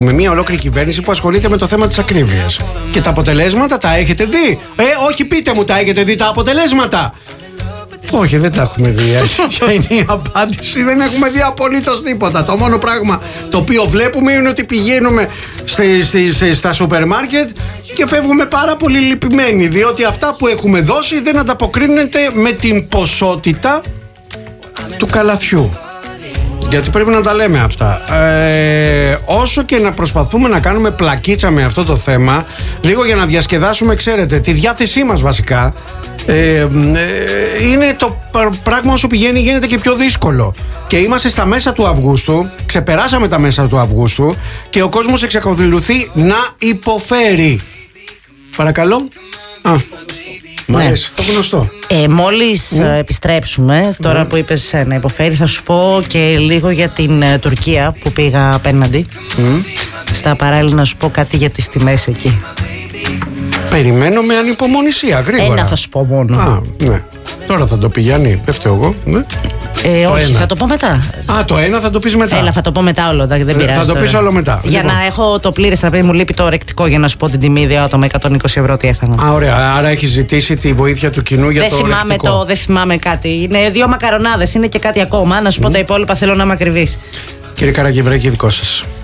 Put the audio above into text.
Με μια ολόκληρη κυβέρνηση που ασχολείται με το θέμα της ακρίβειας. Και τα αποτελέσματα τα έχετε δει? Όχι, πείτε μου, τα έχετε δει τα αποτελέσματα? Όχι, δεν τα έχουμε δει. Ποια είναι η απάντηση? Δεν έχουμε δει απολύτως τίποτα. Το μόνο πράγμα το οποίο βλέπουμε είναι ότι πηγαίνουμε στα σούπερ μάρκετ και φεύγουμε πάρα πολύ λυπημένοι, διότι αυτά που έχουμε δώσει δεν ανταποκρίνεται με την ποσότητα του καλαθιού. Γιατί πρέπει να τα λέμε αυτά. Όσο και να προσπαθούμε να κάνουμε πλακίτσα με αυτό το θέμα, λίγο για να διασκεδάσουμε, ξέρετε, τη διάθεσή μας βασικά, είναι το πράγμα όσο πηγαίνει γίνεται και πιο δύσκολο. Και είμαστε στα μέσα του Αυγούστου, ξεπεράσαμε τα μέσα του Αυγούστου και ο κόσμος εξακολουθεί να υποφέρει. Παρακαλώ. Μ' αρέσει, το γνωστό. Μόλις επιστρέψουμε, τώρα που είπες να υποφέρει, θα σου πω και λίγο για την Τουρκία που πήγα απέναντι. Στα παράλληλα να σου πω κάτι για τις τιμές εκεί. Περιμένω με ανυπομονησία, γρήγορα. Ένα θα σου πω μόνο. Ναι. Τώρα θα το πει Γιάννη, δεν φταίω εγώ. Ναι. Όχι, θα το πω μετά. Το ένα θα το πεις μετά. Έλα, θα το πω μετά όλο. Δεν πειράζει. Θα το πεις όλο μετά. Για να έχω το πλήρες τραπέζι, μου λείπει το ορεκτικό για να σου πω την τιμή 2 άτομα, 120 ευρώ τι έφαγα. Ωραία. Άρα έχεις ζητήσει τη βοήθεια του κοινού για το ορεκτικό. Δεν θυμάμαι κάτι. Είναι 2 μακαρονάδες, είναι και κάτι ακόμα. Να σου πω τα υπόλοιπα, θέλω να είμαι ακριβής. Κύριε Καραγευρέκη, δικό σας.